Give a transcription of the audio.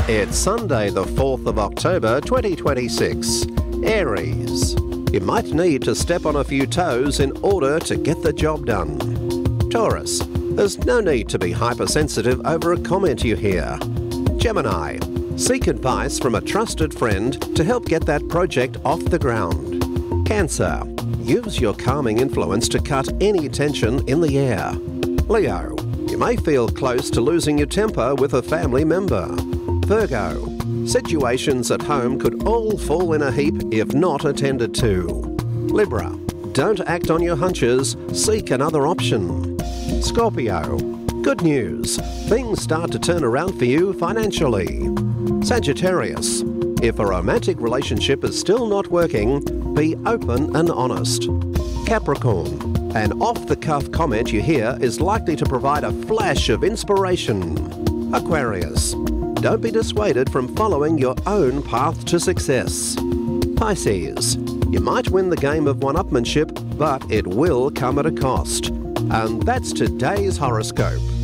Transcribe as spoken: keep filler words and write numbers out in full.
It's Sunday the fourth of October twenty twenty-six. Aries. You might need to step on a few toes in order to get the job done. Taurus. There's no need to be hypersensitive over a comment you hear. Gemini. Seek advice from a trusted friend to help get that project off the ground. Cancer. Use your calming influence to cut any tension in the air. Leo. You may feel close to losing your temper with a family member. Virgo. Situations at home could all fall in a heap if not attended to. Libra. Don't act on your hunches, seek another option. Scorpio. Good news. Things start to turn around for you financially. Sagittarius. If a romantic relationship is still not working, be open and honest. Capricorn. An off-the-cuff comment you hear is likely to provide a flash of inspiration. Aquarius. Don't be dissuaded from following your own path to success. Pisces. You might win the game of one-upmanship, but it will come at a cost. And that's today's horoscope.